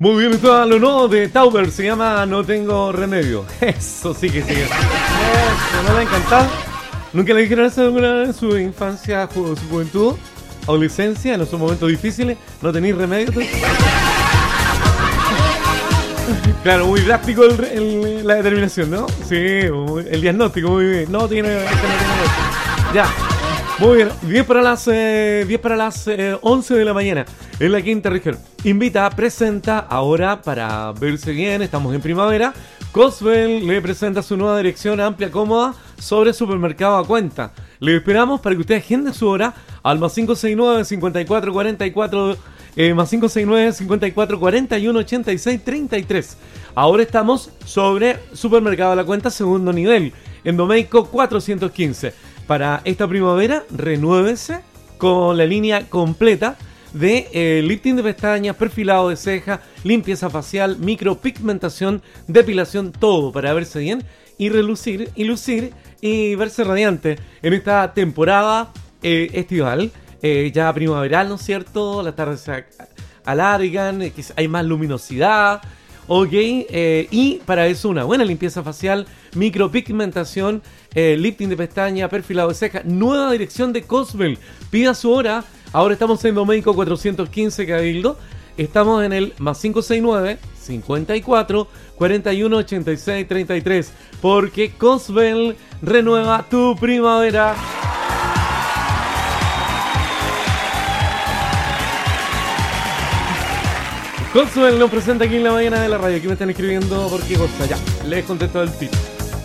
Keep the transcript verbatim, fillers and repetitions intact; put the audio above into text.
Muy bien, esto es lo nuevo de Tauber, se llama No Tengo Remedio. Eso sí que sí. Eso, ¿no le ha encantado? ¿Nunca le dijeron eso alguna vez en su infancia, ju- su juventud, adolescencia, en esos momentos difíciles? ¿No tenéis remedio? Claro, muy drástico el, el- la determinación, ¿no? Sí, muy- el diagnóstico, muy bien. No tiene, este no tiene remedio. Ya. Muy bien, diez para las, eh, diez para las eh, once de la mañana en la quinta región. Invita, presenta, ahora para verse bien, estamos en primavera. Cosbel le presenta su nueva dirección amplia, cómoda, sobre supermercado a cuenta. Le esperamos para que usted agende su hora al más cinco seis nueve, cincuenta y cuatro cuarenta y cuatro, eh, más cinco seis nueve, cincuenta y cuatro cuarenta y uno, ochenta y seis treinta y tres. Ahora estamos sobre supermercado a la cuenta, segundo nivel, en Domeico cuatrocientos quince. Para esta primavera, renuévese con la línea completa de eh, lifting de pestañas, perfilado de ceja, limpieza facial, micropigmentación, depilación, todo para verse bien y relucir, y lucir y verse radiante en esta temporada eh, estival, eh, ya primaveral, ¿no es cierto? Las tardes se alargan, eh, hay más luminosidad. Ok, eh, y para eso una buena limpieza facial, micropigmentación, eh, lifting de pestaña, perfilado de ceja, nueva dirección de Cosbel. Pida su hora. Ahora estamos en Domeico cuatrocientos quince Cabildo. Estamos en el más cinco seis nueve, cincuenta y cuatro, cuarenta y uno, ochenta y seis treinta y tres. Porque Cosbel renueva tu primavera. Cosbel nos presenta aquí en la mañana de la radio. Aquí me están escribiendo por qué cosa. Ya, les contesto el tip.